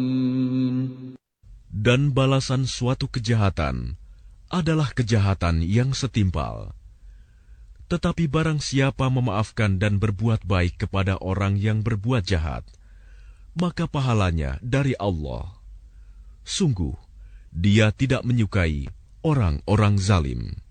Dan balasan suatu kejahatan adalah kejahatan yang setimpal. Tetapi barang siapa memaafkan dan berbuat baik kepada orang yang berbuat jahat, maka pahalanya dari Allah. Sungguh, Dia tidak menyukai orang-orang zalim.